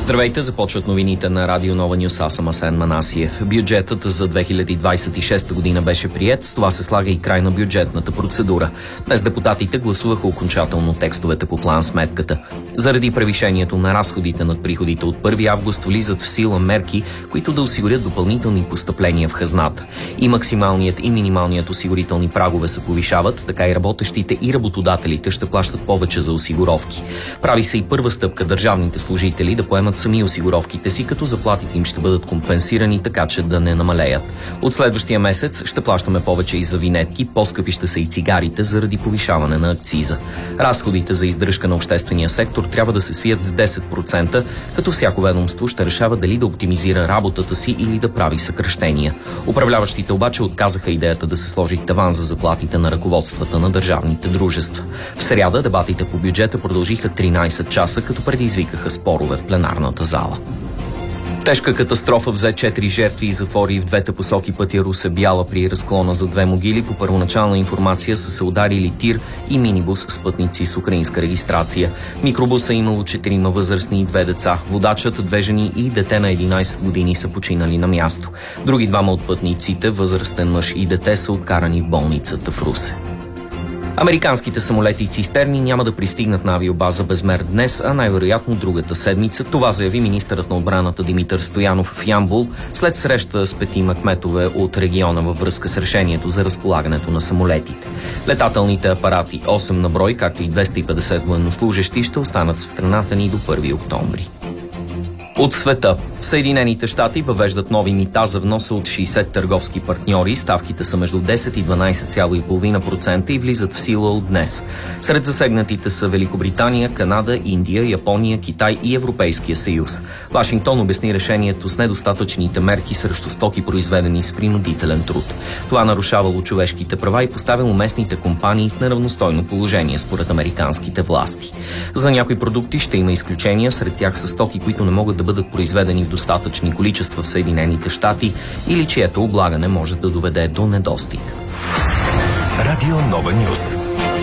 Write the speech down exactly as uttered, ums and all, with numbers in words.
Здравейте, започват новините на Радио Нова Нюс. Аз съм Асен Манасиев. Бюджетът за две хиляди двадесет и шеста година беше приет. С това се слага и край на бюджетната процедура. Днес депутатите гласуваха окончателно текстовете по план-сметката. Заради превишението на разходите над приходите от първи август влизат в сила мерки, които да осигурят допълнителни постъпления в хазната. И максималният и минималният осигурителни прагове се повишават, така и работещите и работодателите ще плащат повече за осигуровки. Прави се и първа стъпка държавните служители да поемат сами осигуровките си, като заплатите им ще бъдат компенсирани, така че да не намалеят. От следващия месец ще плащаме повече и за винетки, по-скъпи ще са и цигарите заради повишаване на акциза. Разходите за издръжка на обществения сектор трябва да се свият с десет процента, като всяко ведомство ще решава дали да оптимизира работата си или да прави съкращения. Управляващите обаче отказаха идеята да се сложи таван за заплатите на ръководствата на държавните дружества. В сряда дебатите по бюджета продължиха тринадесет часа, като предизвикаха спорове в пленарната зала. Тежка катастрофа взе четири жертви и затвори в двете посоки пътя Русе-Бяла при разклона за две могили. По първоначална информация са се ударили тир и минибус с пътници с украинска регистрация. Микробуса имало четирима възрастни и две деца. Водачът, две жени и дете на единадесет години са починали на място. Други двама от пътниците, възрастен мъж и дете, са откарани в болницата в Русе. Американските самолети и цистерни няма да пристигнат на авиобаза Безмер днес, а най-вероятно другата седмица. Това заяви министърът на отбраната Димитър Стоянов в Ямбол след среща с петима кметове от региона във връзка с решението за разполагането на самолетите. Летателните апарати, осем на брой, както и двеста и петдесет военнослужещи, ще останат в страната ни до първи октомври. От света. Съединените щати въвеждат нови мита за вноса от шейсет търговски партньори. Ставките са между десет и дванадесет цяло и пет процента и влизат в сила от днес. Сред засегнатите са Великобритания, Канада, Индия, Япония, Китай и Европейския съюз. Вашингтон обясни решението с недостатъчните мерки срещу стоки, произведени с принудителен труд. Това нарушавало човешките права и поставило местните компании в неравностойно положение, според американските власти. За някои продукти ще има изключения, сред тях са стоки, които не могат да бъдат произведени в достатъчни количества в Съединените щати или чието облагане може да доведе до недостиг. Радио Нова Нюс.